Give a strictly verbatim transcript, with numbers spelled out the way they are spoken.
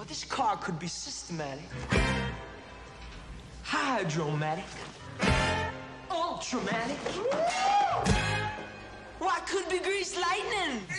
This car could be systematic, hydromatic, ultramatic. Why could be greased lightning?